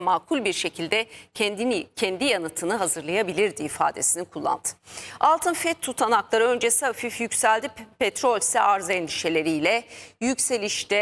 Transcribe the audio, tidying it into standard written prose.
makul bir şekilde kendi yanıtını hazırlayabilirdi ifadesini kullandı. Altın FED tutanakları öncesi hafif yükseldi. Petrol ise arz endişeleriyle yükselişte.